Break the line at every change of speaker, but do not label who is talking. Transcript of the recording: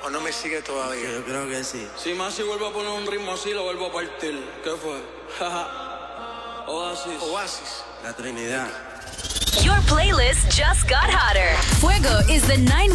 ¿O no me sigue todavía?
Yo creo que sí.
Si Masi vuelve a poner un ritmo así, lo vuelvo a partir. ¿Qué fue? Oasis.
Oasis.
La Trinidad.
Your playlist just got hotter. Fuego is the 9